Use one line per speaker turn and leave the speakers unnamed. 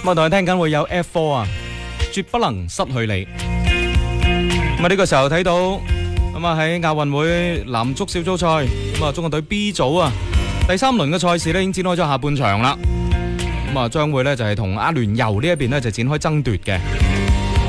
咁啊，同你聽緊會有 F4 啊，絕不能失去你。咁啊，呢個時候睇到咁啊喺亞運會男足小組賽，咁啊中國隊 B 組啊第3輪嘅賽事咧已經展開咗下半場啦。咁啊將會咧就係同阿聯酋呢一邊咧就展開爭奪嘅。